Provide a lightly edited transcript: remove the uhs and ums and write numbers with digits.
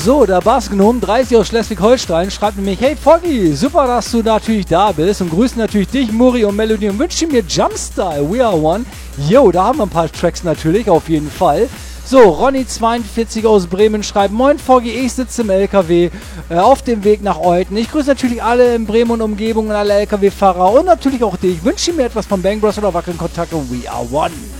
So, der Bassgnom 30 aus Schleswig-Holstein schreibt nämlich: Hey Foggy, super, dass du natürlich da bist und grüßen natürlich dich, Muri und Melody und wünschen mir Jumpstyle, We Are One. Yo, da haben wir ein paar Tracks natürlich, auf jeden Fall. So, Ronny42 aus Bremen schreibt: Moin Foggy, ich sitze im LKW auf dem Weg nach Euten. Ich grüße natürlich alle in Bremen und Umgebung und alle LKW-Fahrer und natürlich auch dich. Ich wünsche mir etwas von Bang Bros oder wackeren Kontakte. We Are One.